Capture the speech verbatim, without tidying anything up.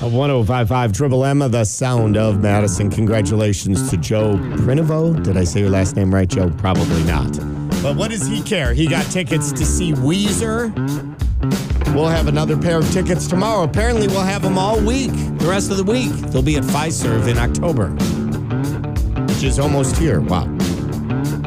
one oh five point five Triple M, the sound of Madison. Congratulations to Joe Prinovo. Did I say your last name right, Joe? Probably not. But what does he care? He got tickets to see Weezer. We'll have another pair of tickets tomorrow. Apparently, we'll have them all week, the rest of the week. They'll be at Fiserv in October, which is almost here. Wow.